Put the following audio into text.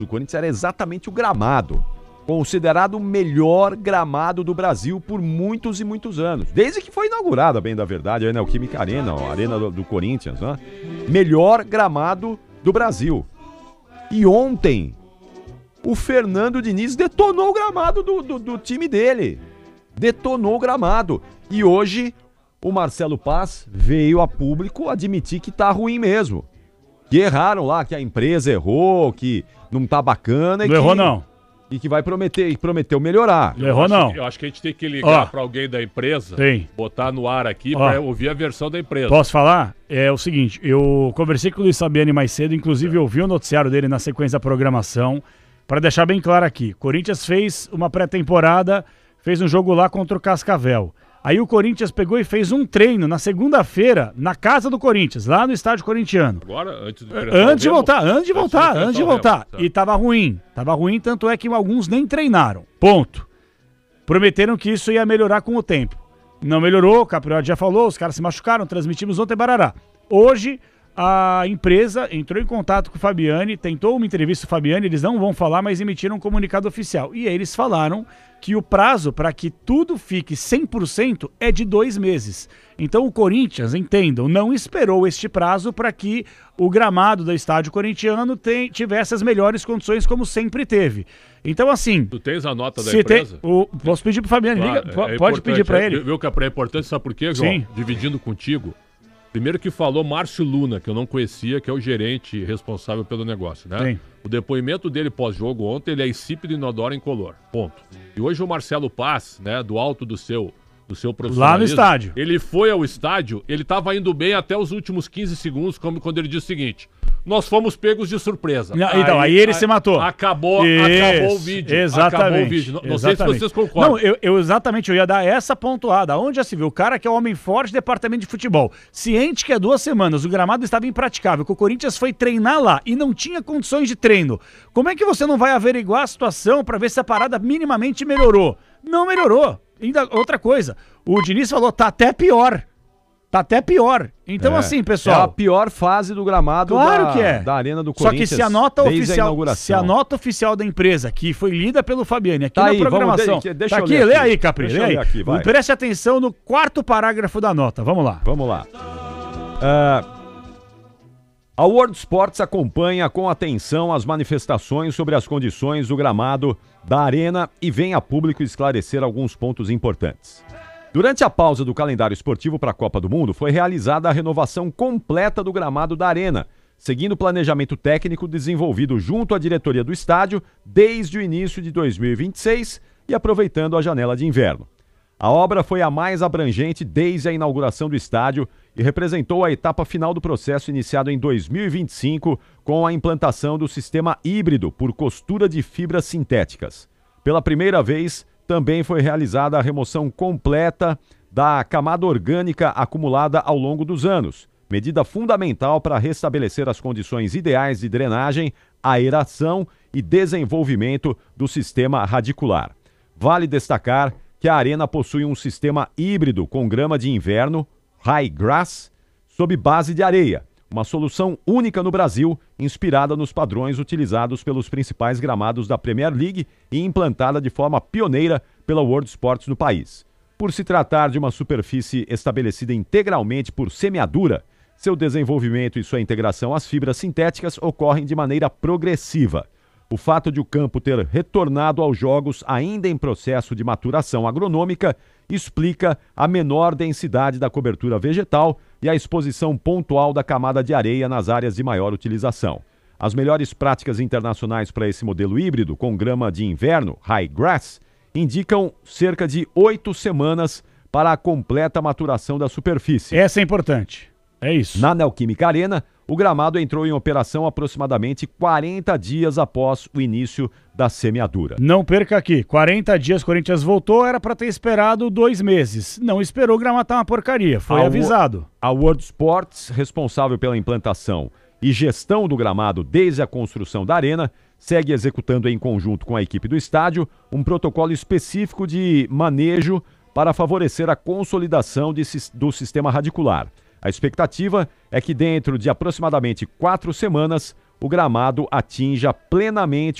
do Corinthians era exatamente o gramado. Considerado o melhor gramado do Brasil por muitos e muitos anos. Desde que foi inaugurada, bem da verdade, a Neoquímica Arena, a Arena do Corinthians, né? Melhor gramado do Brasil. E ontem, o Fernando Diniz detonou o gramado do time dele. Detonou o gramado. E hoje, o Marcelo Paz veio a público admitir que tá ruim mesmo. Que erraram lá, que a empresa errou, que não tá bacana. Não errou, não. E que vai prometeu melhorar. Não errou, não. Eu acho que a gente tem que ligar pra alguém da empresa, botar no ar aqui pra ouvir a versão da empresa. Posso falar? É o seguinte, eu conversei com o Luiz Fabiani mais cedo, inclusive eu vi o noticiário dele na sequência da programação, para deixar bem claro aqui. Corinthians fez uma pré-temporada, fez um jogo lá contra o Cascavel. Aí o Corinthians pegou e fez um treino na segunda-feira, na casa do Corinthians, lá no estádio corintiano. Agora, antes de voltar. E tava ruim, tanto é que alguns nem treinaram. Ponto. Prometeram que isso ia melhorar com o tempo. Não melhorou, o Capriotti já falou, os caras se machucaram, transmitimos ontem, barará. Hoje, a empresa entrou em contato com o Fabiani, tentou uma entrevista com o Fabiani, eles não vão falar, mas emitiram um comunicado oficial. E eles falaram que o prazo para que tudo fique 100% é de 2 meses. Então o Corinthians, entendam, não esperou este prazo para que o gramado do estádio corintiano tivesse as melhores condições como sempre teve. Então assim... Tu tens a nota da empresa? Posso pedir pro Fabiano, liga, pode pedir para ele. Viu que é importante, sabe por quê, João? Sim. Dividindo contigo. Primeiro que falou Márcio Luna, que eu não conhecia, que é o gerente responsável pelo negócio, né? Sim. O depoimento dele pós-jogo ontem, ele é insípido, inodoro, incolor. Ponto. E hoje o Marcelo Paz, né, do alto do seu profissionalismo... Lá no estádio. Ele foi ao estádio, ele estava indo bem até os últimos 15 segundos, quando ele disse o seguinte... Nós fomos pegos de surpresa. Então, aí ele se matou. Acabou o vídeo. Exatamente. Acabou o vídeo. Não sei se vocês concordam. Não, eu ia dar essa pontuada. Onde já se viu? O cara que é o homem forte do departamento de futebol, ciente que há 2 semanas o gramado estava impraticável, que o Corinthians foi treinar lá e não tinha condições de treino. Como é que você não vai averiguar a situação para ver se a parada minimamente melhorou? Não melhorou. Ainda outra coisa, o Diniz falou, tá até pior. Então, assim, pessoal... É a pior fase do gramado da Arena do Corinthians. Só que se a nota oficial da empresa, que foi lida pelo Fabiani aqui na programação... Deixa eu aqui, ler lê aí, Capri, lê aí. Aqui, preste atenção no 4º parágrafo da nota. Vamos lá. A World Sports acompanha com atenção as manifestações sobre as condições do gramado da Arena e vem a público esclarecer alguns pontos importantes. Durante a pausa do calendário esportivo para a Copa do Mundo, foi realizada a renovação completa do gramado da Arena, seguindo o planejamento técnico desenvolvido junto à diretoria do estádio desde o início de 2026 e aproveitando a janela de inverno. A obra foi a mais abrangente desde a inauguração do estádio e representou a etapa final do processo iniciado em 2025 com a implantação do sistema híbrido por costura de fibras sintéticas. Pela primeira vez, também foi realizada a remoção completa da camada orgânica acumulada ao longo dos anos, medida fundamental para restabelecer as condições ideais de drenagem, aeração e desenvolvimento do sistema radicular. Vale destacar que a arena possui um sistema híbrido com grama de inverno, high grass, sob base de areia, uma solução única no Brasil, inspirada nos padrões utilizados pelos principais gramados da Premier League e implantada de forma pioneira pela World Sports no país. Por se tratar de uma superfície estabelecida integralmente por semeadura, seu desenvolvimento e sua integração às fibras sintéticas ocorrem de maneira progressiva. O fato de o campo ter retornado aos jogos ainda em processo de maturação agronômica explica a menor densidade da cobertura vegetal e a exposição pontual da camada de areia nas áreas de maior utilização. As melhores práticas internacionais para esse modelo híbrido com grama de inverno, high grass, indicam cerca de 8 semanas para a completa maturação da superfície. Essa é importante. É isso. Na Neoquímica Arena, o gramado entrou em operação aproximadamente 40 dias após o início da semeadura. Não perca aqui, 40 dias o Corinthians voltou, era para ter esperado 2 meses. Não esperou, o gramado tá uma porcaria, foi avisado. A World Sports, responsável pela implantação e gestão do gramado desde a construção da arena, segue executando em conjunto com a equipe do estádio um protocolo específico de manejo para favorecer a consolidação do sistema radicular. A expectativa é que dentro de aproximadamente 4 semanas, o gramado atinja plenamente